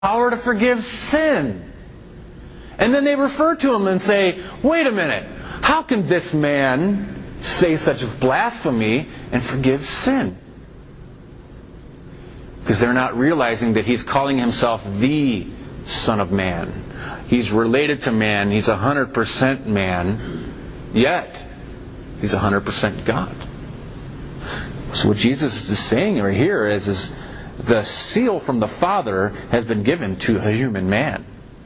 power to forgive sin. And then they refer to him and say, wait a minute, how can this man say such blasphemy and forgive sin? Because they're not realizing that he's calling himself the Son of Man. He's related to man. He's 100% man. Yet, he's 100% God. So what Jesus is saying right here is the seal from the Father has been given to a human man.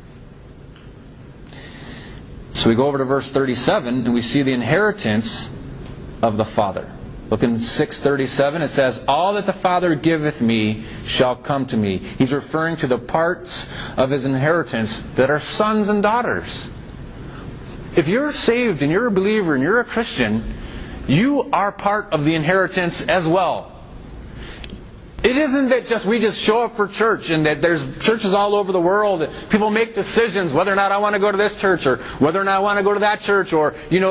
So we go over to verse 37 and we see the inheritance of the Father. Look in 6:37, it says, all that the Father giveth me shall come to me. He's referring to the parts of his inheritance that are sons and daughters. If you're saved and you're a believer and you're a Christian, you are part of the inheritance as well. It isn't that we just show up for church and that there's churches all over the world. People make decisions whether or not I want to go to this church or whether or not I want to go to that church, or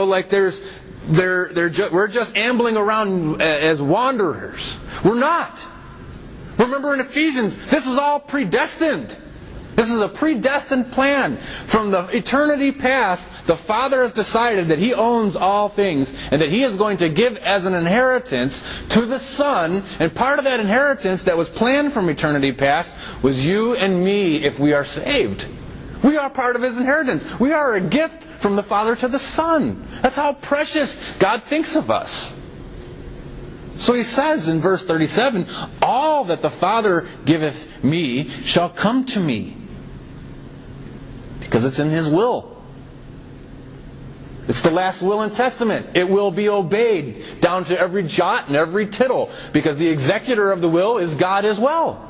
we're just ambling around as wanderers. We're not. Remember in Ephesians, this is all predestined. This is a predestined plan. From the eternity past, the Father has decided that He owns all things and that He is going to give as an inheritance to the Son. And part of that inheritance that was planned from eternity past was you and me if we are saved. We are part of His inheritance. We are a gift from the Father to the Son. That's how precious God thinks of us. So He says in verse 37, all that the Father giveth me shall come to me. Because it's in His will. It's the last will and testament. It will be obeyed down to every jot and every tittle. Because the executor of the will is God as well.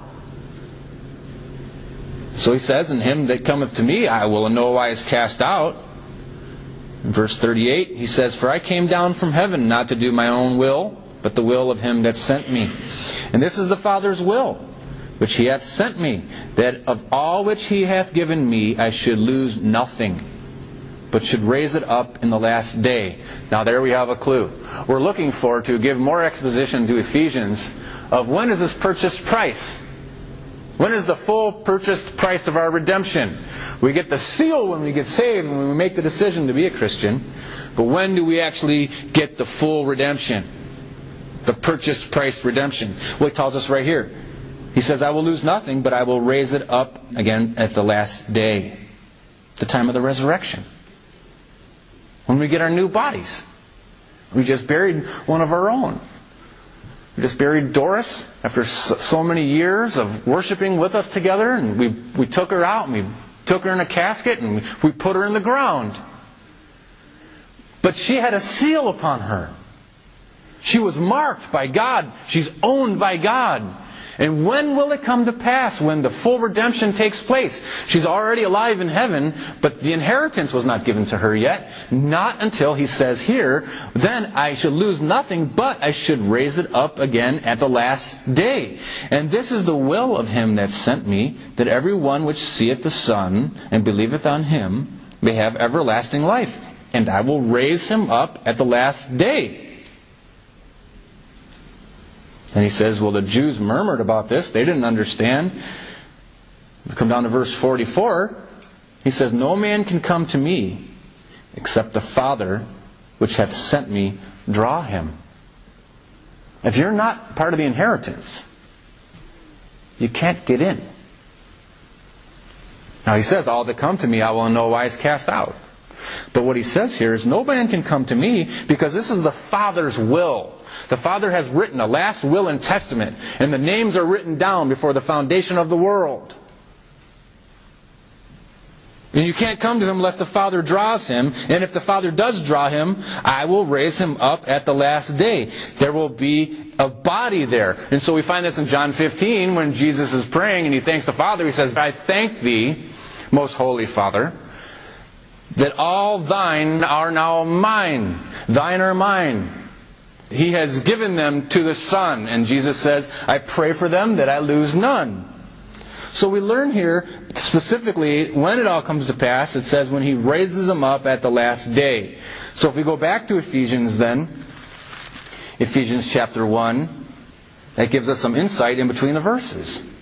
So He says, and him that cometh to me I will in no wise cast out. In verse 38 He says, for I came down from heaven not to do my own will, but the will of Him that sent me. And this is the Father's will, which He hath sent me, that of all which He hath given me I should lose nothing, but should raise it up in the last day. Now there we have a clue. We're looking for to give more exposition to Ephesians of when is this purchased price? When is the full purchased price of our redemption? We get the seal when we get saved, when we make the decision to be a Christian. But when do we actually get the full redemption? The purchased price redemption. Well, He tells us right here. He says, I will lose nothing, but I will raise it up again at the last day. The time of the resurrection. When we get our new bodies. We just buried one of our own. We just buried Doris after so many years of worshiping with us together. And we took her out and we took her in a casket and we put her in the ground. But she had a seal upon her. She was marked by God. She's owned by God. And when will it come to pass when the full redemption takes place? She's already alive in heaven, but the inheritance was not given to her yet. Not until He says here, then I should lose nothing, but I should raise it up again at the last day. And this is the will of Him that sent me, that every one which seeth the Son and believeth on Him may have everlasting life. And I will raise him up at the last day. And He says, well, the Jews murmured about this. They didn't understand. We come down to verse 44. He says, no man can come to me except the Father which hath sent me draw him. If you're not part of the inheritance, you can't get in. Now He says, all that come to me I will in no wise cast out. But what He says here is, no man can come to me because this is the Father's will. The Father has written a last will and testament, and the names are written down before the foundation of the world. And you can't come to Him unless the Father draws him, and if the Father does draw him, I will raise him up at the last day. There will be a body there. And so we find this in John 15 when Jesus is praying and He thanks the Father. He says, I thank Thee, most holy Father, that all Thine are now mine. Thine are mine. He has given them to the Son. And Jesus says, I pray for them that I lose none. So we learn here specifically when it all comes to pass. It says when He raises them up at the last day. So if we go back to Ephesians then, Ephesians chapter 1, that gives us some insight in between the verses.